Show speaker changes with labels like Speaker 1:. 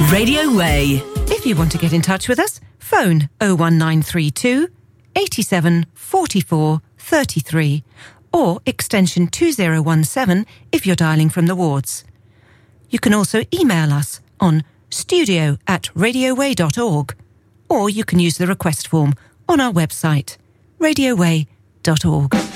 Speaker 1: Radio Way.
Speaker 2: If you want to get in touch with us, phone 01932 87 44 33 or extension 2017 if you're dialling from the wards. You can also email us on studio@radioway.org, or you can use the request form on our website, radioway.org.